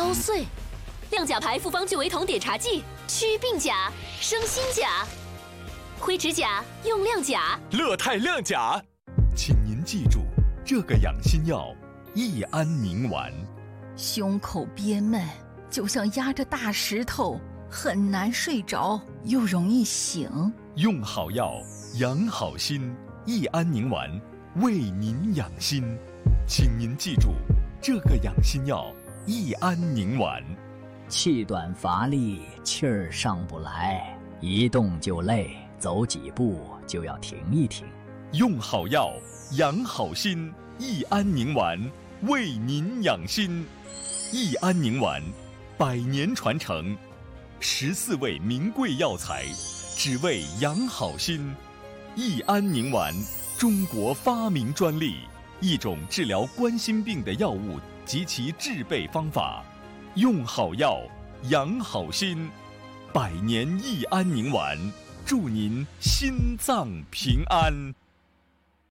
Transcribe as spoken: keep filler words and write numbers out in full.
腰碎。亮甲牌复方聚维酮碘茶剂，祛鬓甲、生新甲。灰指甲用亮甲， 乐泰亮甲。 请您记住这个养心药：益安宁丸。 胸口憋闷，就像压着大石头，很难睡着，又容易醒。 用好药，养好心。益安宁丸为您养心，请您记住这个养心药：益安宁丸。 气短乏力，气儿上不来，一动就累，走几步就要停一停。 用好药，养好心。益安宁丸为您养心。益安宁丸，百年传承，十四味名贵药材，只为养好心。益安宁丸，中国发明专利，一种治疗冠心病的药物及其制备方法。用好药，养好心。百年益安宁丸，祝您心脏平安。